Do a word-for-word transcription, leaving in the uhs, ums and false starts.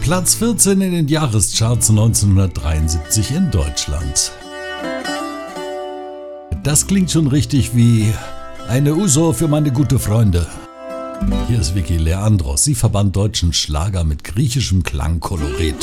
Platz vierzehn in den Jahrescharts neunzehnhundertdreiundsiebzig in Deutschland. Das klingt schon richtig wie eine Uso für meine gute Freunde. Hier ist Vicky Leandros. Sie verband deutschen Schlager mit griechischem Klangkolorit.